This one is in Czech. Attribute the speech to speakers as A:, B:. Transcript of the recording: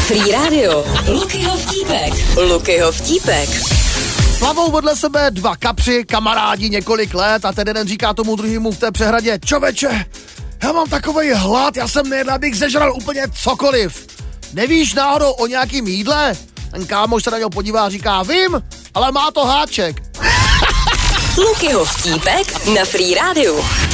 A: Free Radio. Lukyho vtípek.
B: Plavou vedle sebe dva kapři, kamarádi několik let a ten jeden říká tomu druhému v té přehradě: čověče, já mám takovej hlad, já jsem nejedl, abych zežral úplně cokoliv. Nevíš náhodou o nějakým jídle? Ten kámoš se na něho podívá a říká: vím, ale má to háček.
A: Lukyho vtípek na Free Radio.